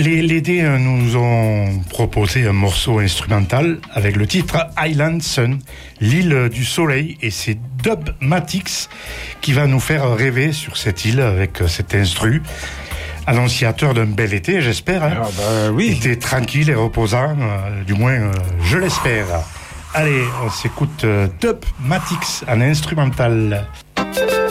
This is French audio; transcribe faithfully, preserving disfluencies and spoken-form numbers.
Les, les dés euh, nous ont proposé un morceau instrumental avec le titre Island Sun, l'île du soleil, et c'est Dubmatix qui va nous faire rêver sur cette île avec euh, cet instru, annonciateur d'un bel été, j'espère. Hein. Ah bah oui. Été tranquille et reposant, euh, du moins euh, je l'espère. Allez, on s'écoute euh, Dubmatix en instrumental.